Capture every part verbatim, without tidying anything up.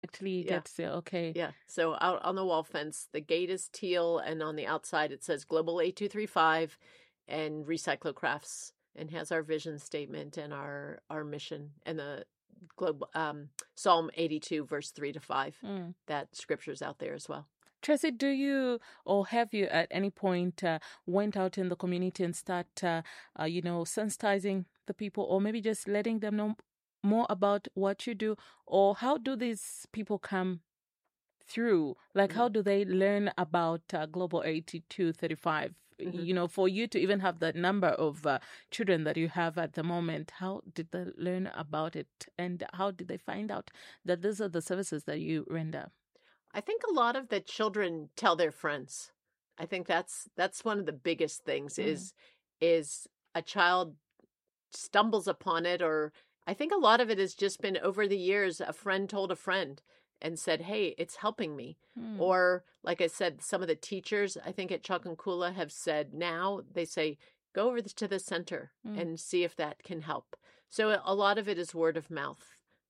Actually Yeah. gets there. Okay. Yeah. So out on the wall fence, the gate is teal, and on the outside it says Global eight two three five and Recyclocrafts, and has our vision statement and our our mission and the global um, Psalm eighty-two verse three to five. Mm. That scripture's out there as well. Tracy, do you or have you at any point uh, went out in the community and start, uh, uh, you know, sensitizing the people, or maybe just letting them know more about what you do, or how do these people come through? Like, how do they learn about uh, Global eighty-two thirty-five? Mm-hmm. You know, for you to even have that number of uh, children that you have at the moment, how did they learn about it, and how did they find out that these are the services that you render? I think a lot of the children tell their friends. I think that's that's one of the biggest things Mm. is is a child stumbles upon it, or I think a lot of it has just been over the years a friend told a friend and said, "Hey, it's helping me." Mm. Or like I said, some of the teachers I think at Chalkonkula have said now they say go over to the center Mm. and see if that can help. So a lot of it is word of mouth.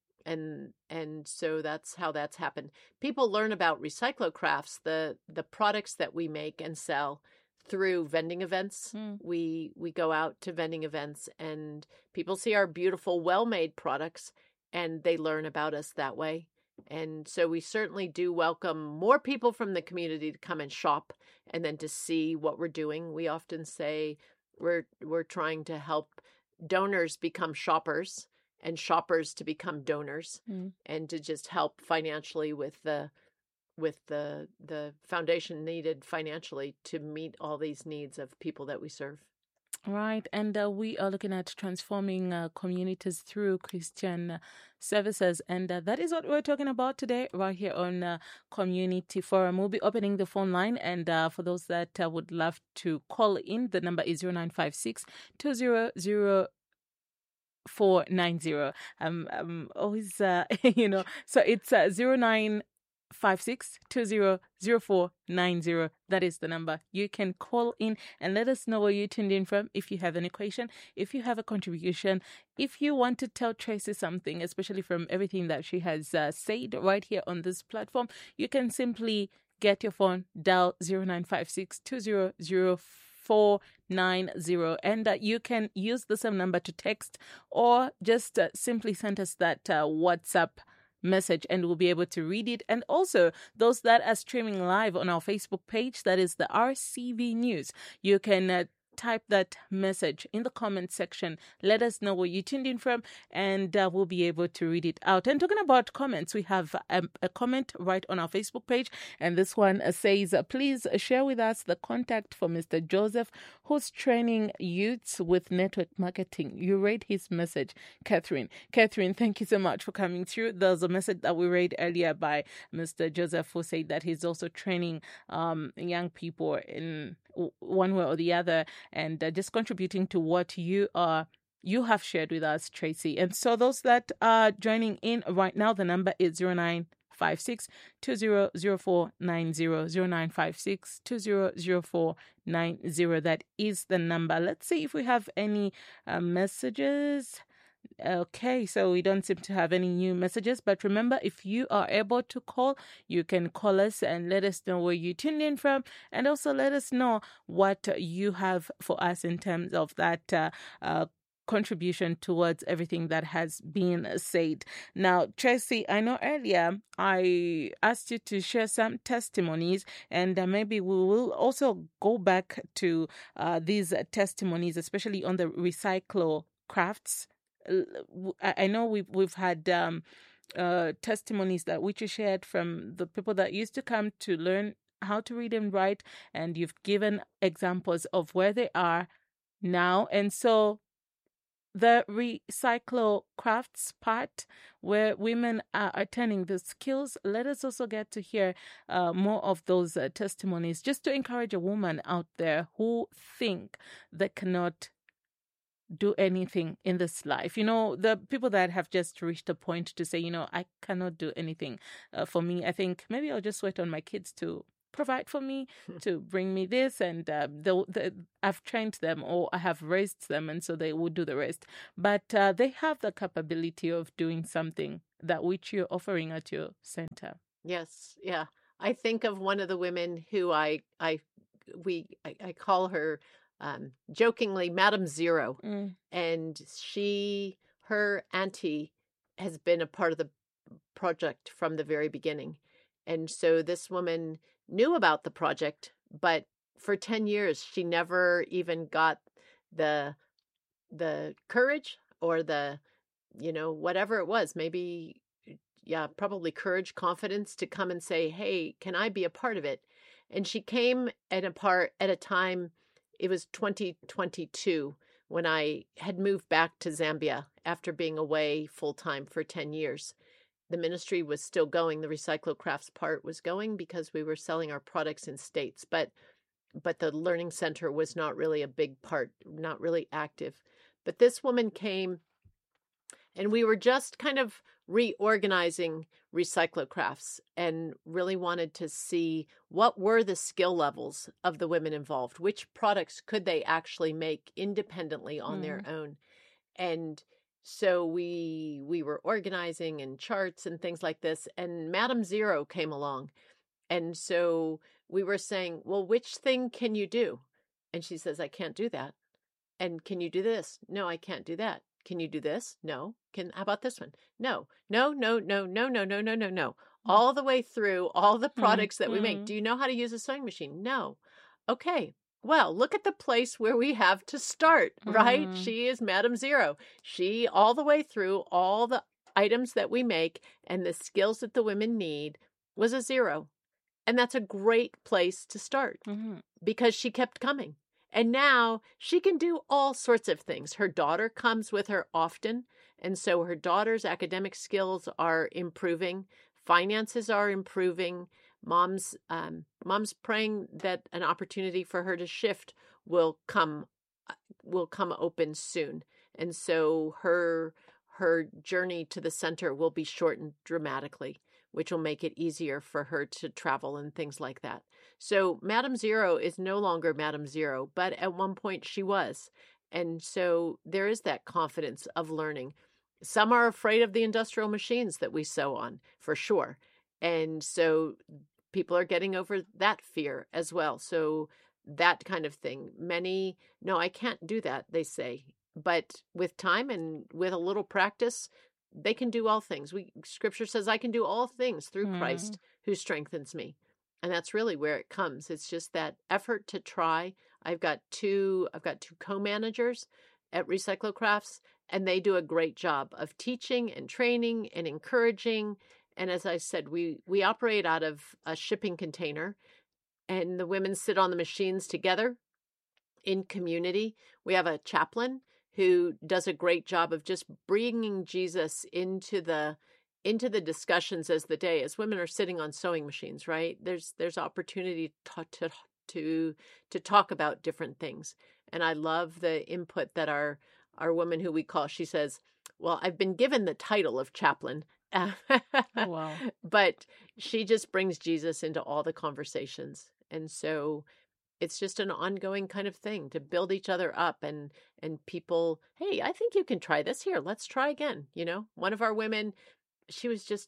And and so that's how that's happened. People learn about Recyclocrafts, the the products that we make and sell, through vending events. Mm. We we go out to vending events and people see our beautiful, well-made products, and they learn about us that way. And so we certainly do welcome more people from the community to come and shop and then to see what we're doing. We often say we're we're trying to help donors become shoppers and shoppers to become donors, Mm. and to just help financially with the with the the foundation needed financially to meet all these needs of people that we serve. Right, and uh, we are looking at transforming uh, communities through Christian uh, services, and uh, that is what we're talking about today, right here on uh, Community Forum. We'll be opening the phone line, and uh, for those that uh, would love to call in, the number is zero nine five six two zero zero four nine zero. Um, um, always, uh, you know, so it's uh, zero nine five six two zero zero four nine zero. That is the number. You can call in and let us know where you tuned in from. If you have an question, if you have a contribution, if you want to tell Tracy something, especially from everything that she has uh, said right here on this platform, you can simply get your phone, dial zero nine five six two zero zero four nine zero, and uh, you can use the same number to text, or just uh, simply send us that uh, WhatsApp message and we'll be able to read it. And also those that are streaming live on our Facebook page, that is the R C V News, you can uh, type that message in the comment section. Let us know where you tuned in from, and uh, we'll be able to read it out. And talking about comments, we have a, a comment right on our Facebook page, and this one uh, says, please share with us the contact for Mister Joseph, who's training youths with network marketing. You read his message, Catherine. Catherine, thank you so much for coming through. There's a message that we read earlier by Mister Joseph, who said that he's also training um, young people in one way or the other, and uh, just contributing to what you are you have shared with us, Tracy. And so those that are joining in right now, the number is zero nine five six two zero zero four nine zero, zero nine five six two zero zero four nine zero. That is the number. Let's see if we have any uh, messages. Okay, so we don't seem to have any new messages, but remember, if you are able to call, you can call us and let us know where you tuned in from, and also let us know what you have for us in terms of that uh, uh, contribution towards everything that has been said. Now, Tracy, I know earlier I asked you to share some testimonies, and uh, maybe we will also go back to uh, these testimonies, especially on the Recyclocrafts. I know we've we've had um, uh, testimonies that which you shared from the people that used to come to learn how to read and write, and you've given examples of where they are now. And so the Recyclocrafts part, where women are attaining the skills, let us also get to hear uh, more of those uh, testimonies, just to encourage a woman out there who think they cannot do anything in this life. You know, the people that have just reached a point to say, you know, I cannot do anything uh, for me. I think maybe I'll just wait on my kids to provide for me, to bring me this, and uh, the, the, I've trained them or I have raised them, and so they will do the rest. But uh, they have the capability of doing something that which you're offering at your center. Yes, yeah. I think of one of the women who I I we I, I call her um, jokingly Madam Zero, Mm. and she her auntie has been a part of the project from the very beginning, and so this woman knew about the project, but for ten years she never even got the the courage or the you know whatever it was, maybe yeah, probably courage, confidence to come and say, "Hey, can I be a part of it?" And she came at a part at a time, it was twenty twenty-two when I had moved back to Zambia after being away full time for ten years. The ministry was still going, the Recyclocrafts part was going because we were selling our products in states, but but the learning center was not really a big part, not really active. But this woman came, and we were just kind of reorganizing Recyclocrafts and really wanted to see what were the skill levels of the women involved, which products could they actually make independently on Mm. their own. And so we we were organizing and charts and things like this, and Madam Zero came along. And so we were saying, well, which thing can you do? And she says, I can't do that. And can you do this? No, I can't do that. Can you do this? No. Can how about this one? No. No, no, no, no, no, no, no, no, no. All the way through all the products that we make. Mm. Do you know how to use a sewing machine? No. Okay. Well, look at the place where we have to start, right? Mm. She is Madam Zero. She all the way through all the items that we make and the skills that the women need was a zero. And that's a great place to start Mm-hmm. because she kept coming. And now she can do all sorts of things. Her daughter comes with her often. And so her daughter's academic skills are improving. Finances are improving. Mom's um, mom's praying that an opportunity for her to shift will come will come open soon. And so her her journey to the center will be shortened dramatically, which will make it easier for her to travel and things like that. So Madam Zero is no longer Madam Zero, but at one point she was. And so there is that confidence of learning. Some are afraid of the industrial machines that we sew on, for sure. And so people are getting over that fear as well. So that kind of thing. Many, no, I can't do that, they say. But with time and with a little practice, they can do all things. We Scripture says, I can do all things through Mm. Christ who strengthens me. And that's really where it comes. It's just that effort to try. I've got two, I've got two co-managers at Recyclocrafts, and they do a great job of teaching and training and encouraging. And as I said, we, we operate out of a shipping container, and the women sit on the machines together in community. We have a chaplain who does a great job of just bringing Jesus into the into the discussions as the day, as women are sitting on sewing machines, right? There's there's opportunity to to to, to talk about different things. And I love the input that our our woman who we call, she says, well, I've been given the title of chaplain. Oh, wow. But she just brings Jesus into all the conversations. And so it's just an ongoing kind of thing to build each other up and and people, hey, I think you can try this. Here, let's try again. You know, one of our women, she was just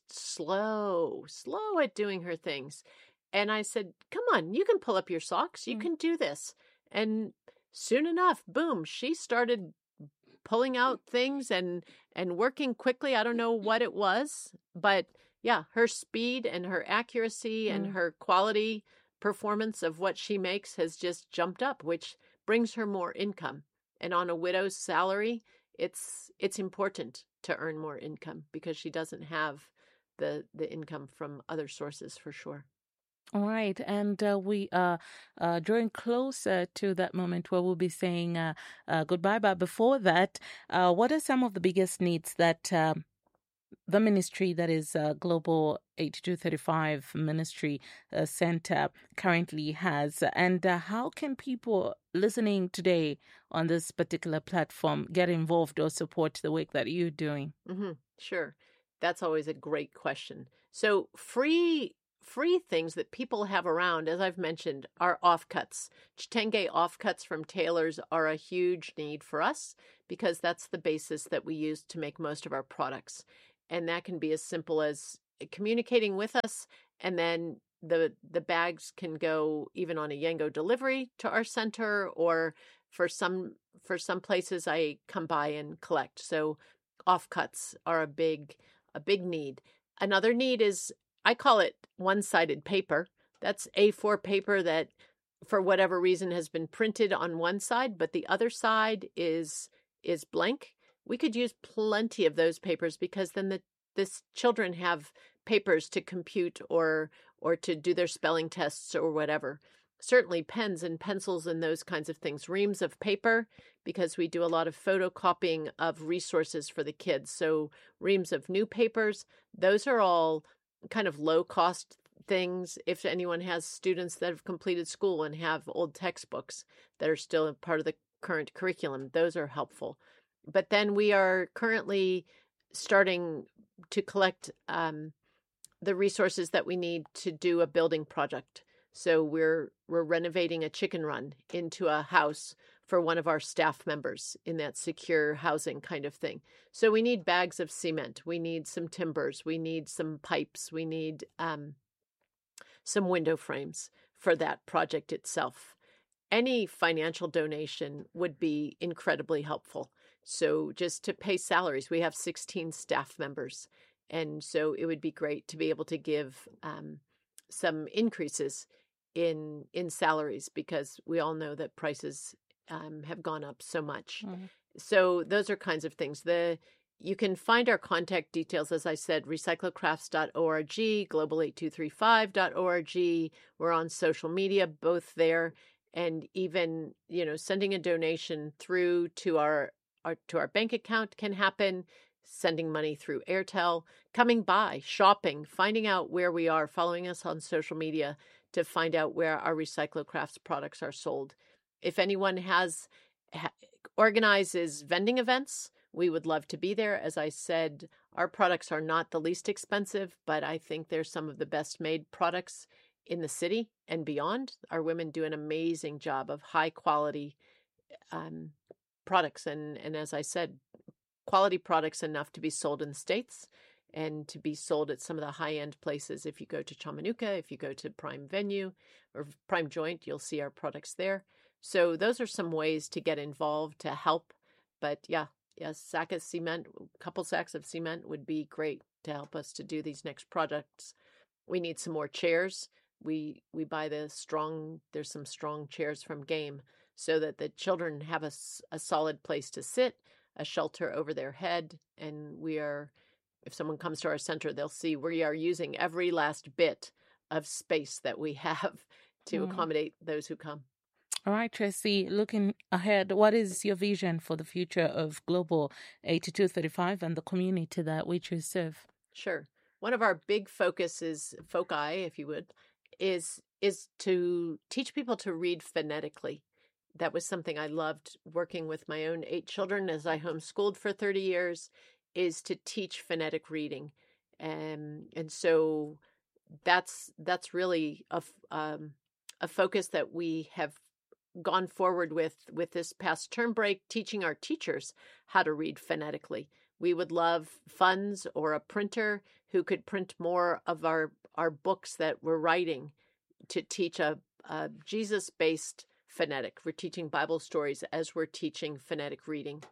slow, slow at doing her things. And I said, come on, you can pull up your socks. You Mm. can do this. And soon enough, boom, she started pulling out things and and working quickly. I don't know what it was, but yeah, her speed and her accuracy and Mm. her quality performance of what she makes has just jumped up, which brings her more income. And on a widow's salary, it's it's important to earn more income because she doesn't have the the income from other sources for sure. All right, and uh, we are uh, drawing closer to that moment where we'll be saying uh, uh, goodbye. But before that, uh, what are some of the biggest needs that um the ministry, that is uh, Global eighty-two thirty-five Ministry uh, Center, currently has? And uh, how can people listening today on this particular platform get involved or support the work that you're doing? Mm-hmm. Sure. That's always a great question. So free free things that people have around, as I've mentioned, are offcuts. Chitenge offcuts from tailors are a huge need for us because that's the basis that we use to make most of our products. And that can be as simple as communicating with us, and then the the bags can go even on a Yango delivery to our center, or for some for some places I come by and collect. So offcuts are a big a big need. Another need is, I call it one-sided paper. That's A four paper that for whatever reason has been printed on one side, but the other side is is blank. We could use plenty of those papers because then the this children have papers to compute or or to do their spelling tests or whatever. Certainly pens and pencils and those kinds of things. Reams of paper, because we do a lot of photocopying of resources for the kids. So reams of new papers, those are all kind of low cost things. If anyone has students that have completed school and have old textbooks that are still a part of the current curriculum, those are helpful. But then we are currently starting to collect um, the resources that we need to do a building project. So we're we're renovating a chicken run into a house for one of our staff members in that secure housing kind of thing. So we need bags of cement, we need some timbers, we need some pipes, we need um, some window frames for that project itself. Any financial donation would be incredibly helpful. So just to pay salaries, we have sixteen staff members. And so it would be great to be able to give um, some increases in in salaries, because we all know that prices um, have gone up so much. Mm. So those are kinds of things. The you can find our contact details, as I said, recyclocrafts dot org, global eight two three five dot org. We're on social media, both there, and even, you know, sending a donation through to our, our to our bank account can happen. Sending money through Airtel, coming by, shopping, finding out where we are, following us on social media to find out where our Recyclocrafts products are sold. If anyone has ha, organizes vending events, we would love to be there. As I said, our products are not the least expensive, but I think they're some of the best made products in the city and beyond. Our women do an amazing job of high quality um, products. And, and as I said, quality products enough to be sold in the States and to be sold at some of the high-end places. If you go to Chamanuca, if you go to Prime Venue or Prime Joint, you'll see our products there. So those are some ways to get involved, to help. But yeah, yes, sack of cement, a couple sacks of cement would be great to help us to do these next projects. We need some more chairs. We we buy the strong, there's some strong chairs from Game so that the children have a, a solid place to sit, a shelter over their head, and we are, if someone comes to our center, they'll see we are using every last bit of space that we have to mm. accommodate those who come. All right, Tracy, looking ahead, what is your vision for the future of Global eighty-two thirty-five and the community that which you serve? Sure. One of our big focuses, foci, if you would, is is to teach people to read phonetically. That was something I loved working with my own eight children as I homeschooled for thirty years, is to teach phonetic reading. Um, and so that's that's really a, um, a focus that we have gone forward with with this past term break, teaching our teachers how to read phonetically. We would love funds or a printer who could print more of our, our books that we're writing to teach a, a Jesus-based phonetic. We're teaching Bible stories as we're teaching phonetic reading.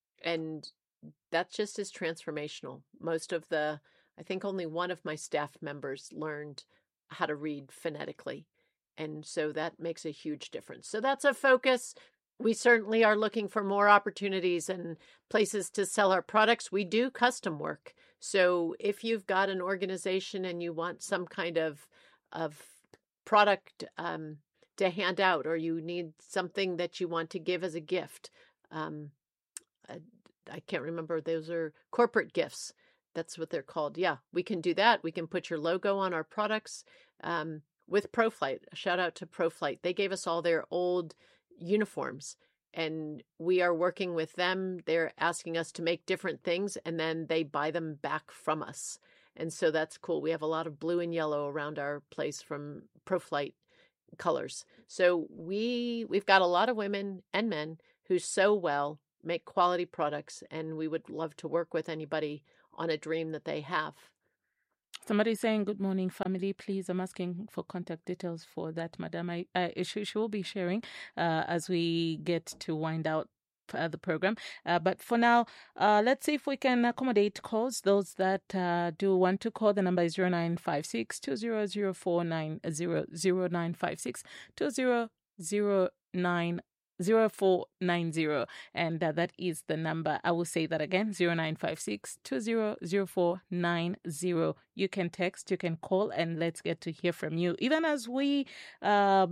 And that just is transformational. Most of the, I think only one of my staff members learned how to read phonetically. And so that makes a huge difference. So that's a focus. We certainly are looking for more opportunities and places to sell our products. We do custom work. So if you've got an organization and you want some kind of, of product um, to hand out, or you need something that you want to give as a gift. Um, I, I can't remember. Those are corporate gifts. That's what they're called. Yeah, we can do that. We can put your logo on our products um, with ProFlight. A shout out to ProFlight. They gave us all their old uniforms, and we are working with them. They're asking us to make different things, and then they buy them back from us. And so that's cool. We have a lot of blue and yellow around our place from ProFlight colors. So we we've got a lot of women and men who sew well, make quality products, and we would love to work with anybody on a dream that they have. Somebody's saying, "Good morning, family. Please, I'm asking for contact details for that, madam. I, I she, she will be sharing uh, as we get to wind out uh, the program. Uh, but for now, uh, let's see if we can accommodate calls. Those that uh, do want to call, the number is zero nine five six two zero zero four nine zero zero nine five six two zero zero nine zero four nine zero, and uh, that is the number. I will say that again, zero nine five six two zero zero four nine zero. You can text, you can call, and let's get to hear from you. Even as we uh,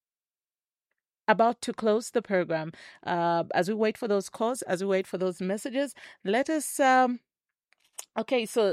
about to close the program, uh, as we wait for those calls, as we wait for those messages, let us um okay, so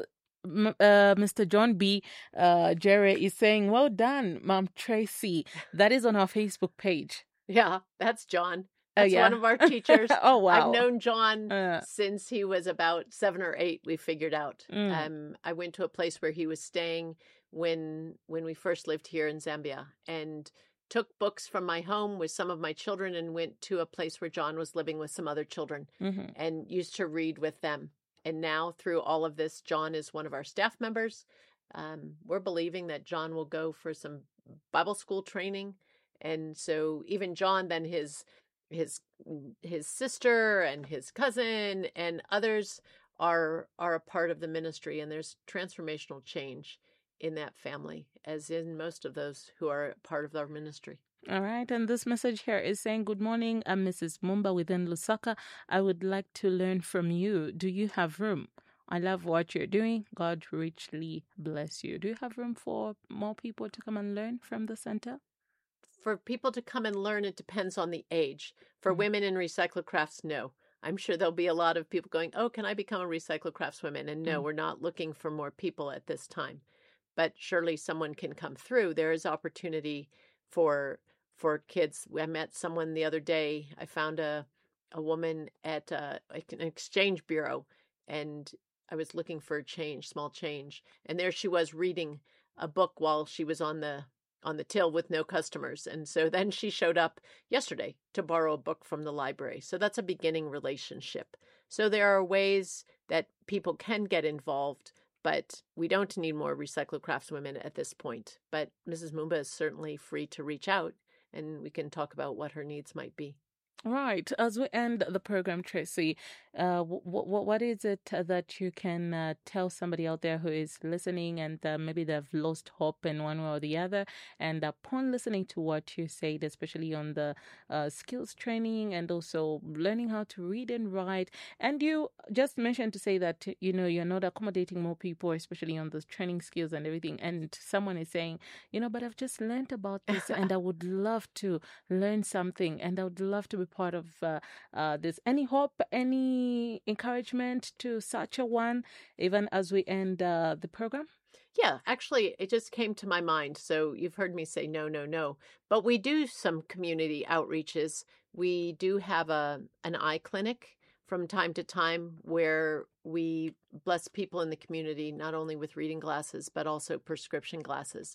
uh, Mister John B. Uh, Jerry is saying, "Well done, Mom Tracy." That is on our Facebook page. Yeah, that's John. Oh, That's yeah. one of our teachers. Oh, wow. I've known John Uh, since he was about seven or eight, we figured out. Mm. Um, I went to a place where he was staying when when we first lived here in Zambia, and took books from my home with some of my children and went to a place where John was living with some other children mhm. and used to read with them. And now through all of this, John is one of our staff members. Um, we're believing that John will go for some Bible school training. And so even John, then his his his sister and his cousin and others are are a part of the ministry, and there's transformational change in that family, as in most of those who are part of our ministry. All right, and this message here is saying, "Good morning, I'm Missus Mumba within Lusaka. I would like to learn from you. Do you have room? I love what you're doing. God richly bless you." Do you have room for more people to come and learn from the center? For people to come and learn, it depends on the age. For Mhm. women in Recyclocrafts, no. I'm sure there'll be a lot of people going, "Oh, can I become a Recyclocrafts woman?" And no, Mm. we're not looking for more people at this time. But surely someone can come through. There is opportunity for for kids. I met someone the other day. I found a a woman at uh, an exchange bureau, and I was looking for change, small change, and there she was reading a book while she was on the on the till with no customers. And so then she showed up yesterday to borrow a book from the library. So that's a beginning relationship. So there are ways that people can get involved, but we don't need more Recyclocrafts women at this point. But Missus Mumba is certainly free to reach out, and we can talk about what her needs might be. Right. As we end the program, Tracy, uh, what what what is it uh, that you can uh, tell somebody out there who is listening and uh, maybe they've lost hope in one way or the other, and upon listening to what you said, especially on the uh, skills training and also learning how to read and write, and you just mentioned to say that you know you're not accommodating more people, especially on those training skills and everything, and someone is saying, you know, but I've just learned about this, and I would love to learn something, and I would love to be part of uh, uh, this. Any hope, any encouragement to such a one, even as we end uh, the program? Yeah, actually, it just came to my mind. So you've heard me say no, no, no. But we do some community outreaches. We do have a an eye clinic from time to time where we bless people in the community, not only with reading glasses, but also prescription glasses.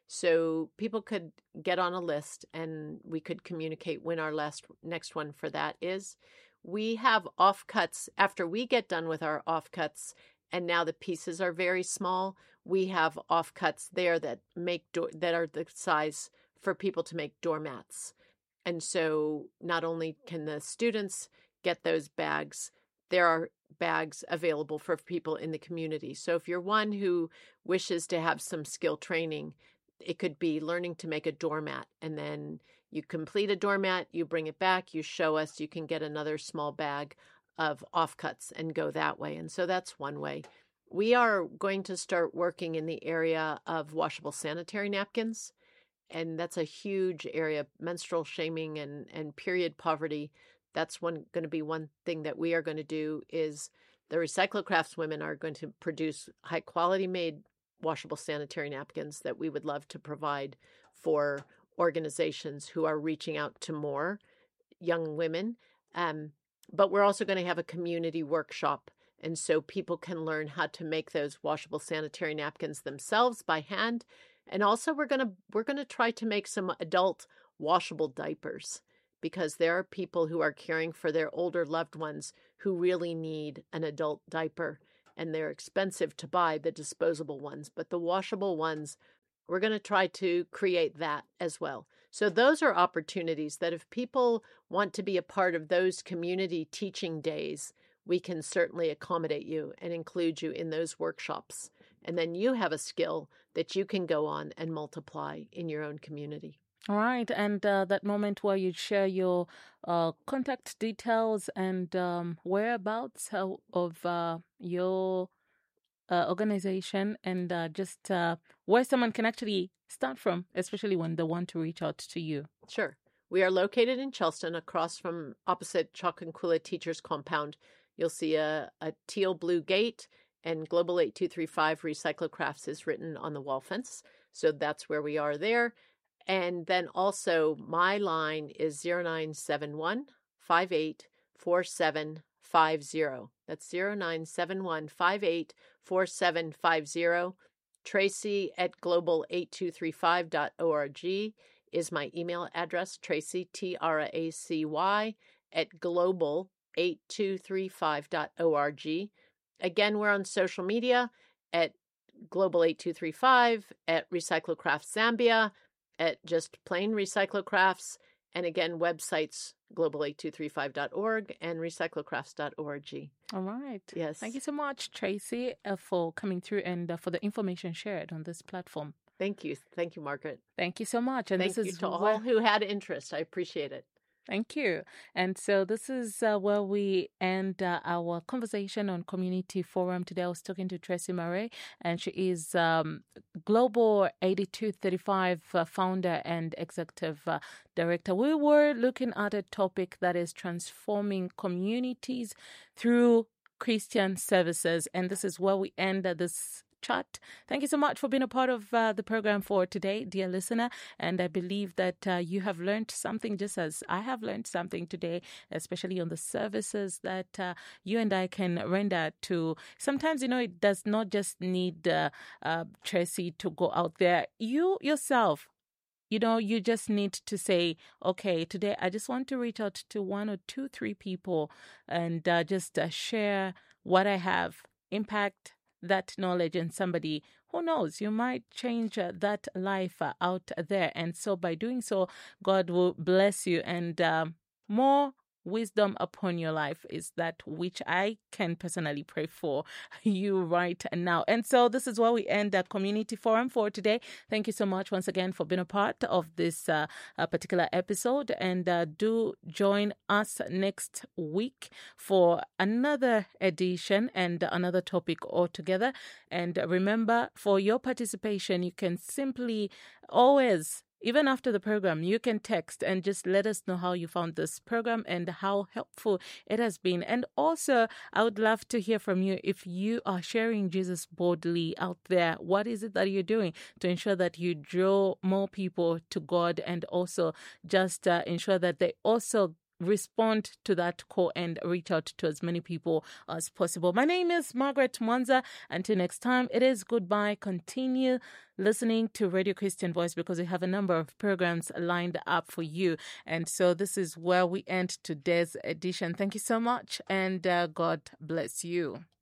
So people could get on a list and we could communicate when our last next one for that is. We have offcuts after we get done with our offcuts, and now the pieces are very small. We have offcuts there that make door, that are the size for people to make doormats. And so not only can the students get those bags, there are bags available for people in the community. So if you're one who wishes to have some skill training, it could be learning to make a doormat, and then you complete a doormat, you bring it back, you show us, you can get another small bag of offcuts and go that way. And so that's one way. We are going to start working in the area of washable sanitary napkins, and that's a huge area. Menstrual shaming and, and period poverty, that's one going to be one thing that we are going to do is the Recyclocrafts women are going to produce high quality made washable sanitary napkins that we would love to provide for organizations who are reaching out to more young women. Um, but we're also going to have a community workshop And so people can learn how to make those washable sanitary napkins themselves by hand. And also we're going to we're going to try to make some adult washable diapers, because there are people who are caring for their older loved ones who really need an adult diaper, and they're expensive to buy, the disposable ones, but the washable ones, we're going to try to create that as well. So those are opportunities that if people want to be a part of those community teaching days, we can certainly accommodate you and include you in those workshops. And then you have a skill that you can go on and multiply in your own community. All right. And uh, that moment where you share your uh, contact details and um, whereabouts of of, uh, your uh, organization, and uh, just uh, where someone can actually start from, especially when they want to reach out to you. Sure. We are located in Charleston, across from opposite Chalkonquilla Teachers Compound. You'll see a, a teal blue gate, and Global eight two three five Recyclocrafts is written on the wall fence. So that's where we are there. And then also my line is zero nine seven one, five eight four seven five zero. That's zero nine seven one, five eight four seven five zero. Tracy at global eight two three five dot org is my email address. Tracy, T R A C Y, at global eight two three five dot org. Again, we're on social media at global eight two three five, at Recyclocrafts Zambia, at just plain Recyclocrafts, and again, websites global eight two three five dot org and recyclocrafts dot org. All right. Yes. Thank you so much, Tracy, uh, for coming through and uh, for the information shared on this platform. Thank you. Thank you, Margaret. Thank you so much. And Thank this you is to where... all who had interest. I appreciate it. Thank you. And so this is uh, where we end uh, our conversation on Community Forum. Today I was talking to Tracy Murray, and she is um, Global eighty-two thirty-five uh, founder and executive uh, director. We were looking at a topic that is transforming communities through Christian services. And this is where we end uh, this chat. Thank you so much for being a part of uh, the program for today, dear listener. And I believe that uh, you have learned something, just as I have learned something today, especially on the services that uh, you and I can render to. Sometimes, you know, it does not just need uh, uh, Tracy to go out there. You yourself, you know, you just need to say, okay, today I just want to reach out to one or two, three people and uh, just uh, share what I have, impact that knowledge in somebody. Who knows, you might change uh, that life uh, out there. And so by doing so, God will bless you, and um, more wisdom upon your life is that which I can personally pray for you right now. And so this is where we end the Community Forum for today. Thank you so much once again for being a part of this uh, uh, particular episode. And uh, do join us next week for another edition and another topic altogether. And remember, for your participation, you can simply always, even after the program, you can text and just let us know how you found this program and how helpful it has been. And also, I would love to hear from you if you are sharing Jesus boldly out there. What is it that you're doing to ensure that you draw more people to God, and also just uh, ensure that they also respond to that call and reach out to as many people as possible. My name is Margaret Mwanza. Until next time, it is goodbye. Continue listening to Radio Christian Voice, because we have a number of programs lined up for you. And so this is where we end today's edition. Thank you so much, and uh, God bless you.